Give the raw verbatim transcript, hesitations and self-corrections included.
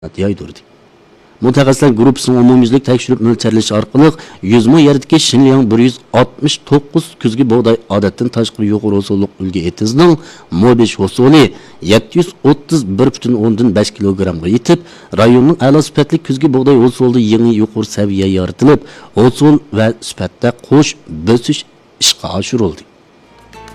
yaydırdı. Mutaxassislar gruppasining umumyuzlik tekshirib mo'ljallashi orqali yuz ming yerdagi Shinliang bir yuz oltmish to'qqiz kuzgi bug'doy odatdan tashqari yuqori hosillik ulgi etizining mo'bish hosili yetti yuz o'ttiz bir butun o'ndan besh kilogrammga yetib, rayonning a'lo sifatli kuzgi bug'doy hosilida yangi yuqori saviya yoritilib, hosil va sifatda qo'sh bosish ishga oshirildi.